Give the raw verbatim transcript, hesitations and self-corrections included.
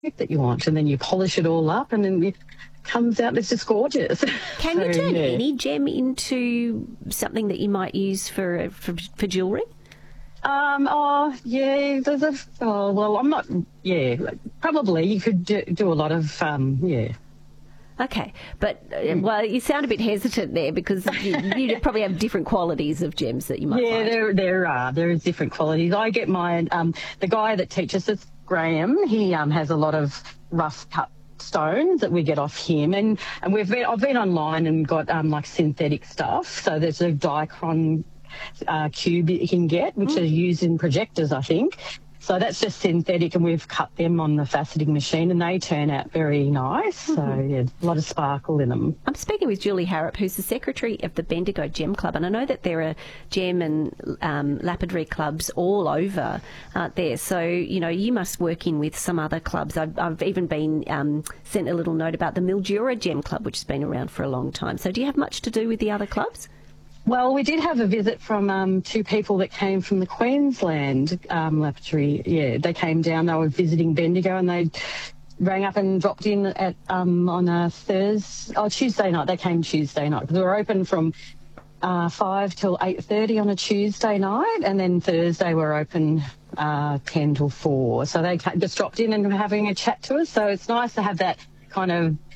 that you want, and then you polish it all up, and then it comes out. It's just gorgeous. Can So, you turn yeah. any gem into something that you might use for for, for jewellery? Um, oh, yeah, there's a, oh, well, I'm not, yeah, probably you could do, do a lot of, um, yeah. Okay, but uh, well, you sound a bit hesitant there because you, you probably have different qualities of gems that you might Yeah, find. there there are. There is different qualities. I get mine, um, the guy that teaches us, Graham, he um, has a lot of rough cut stones that we get off him, and, and we've been, I've been online and got um, like synthetic stuff. So there's a Dichron uh, cube that you can get, which Mm. are used in projectors, I think. So that's just synthetic, and we've cut them on the faceting machine, and they turn out very nice. Mm-hmm. So, yeah, a lot of sparkle in them. I'm speaking with Julie Harrop, who's the secretary of the Bendigo Gem Club, and I know that there are gem and um, lapidary clubs all over out there. So, you know, you must work in with some other clubs. I've, I've even been um, sent a little note about the Mildura Gem Club, which has been around for a long time. So do you have much to do with the other clubs? Well, we did have a visit from um, two people that came from the Queensland um, laboratory. Yeah, they came down, they were visiting Bendigo, and they rang up and dropped in at um, on a Thursday, oh, Tuesday night. They came Tuesday night because we were open from uh, five till eight thirty on a Tuesday night, and then Thursday we're open uh, ten till four. So they ca- just dropped in and were having a chat to us. So it's nice to have that kind of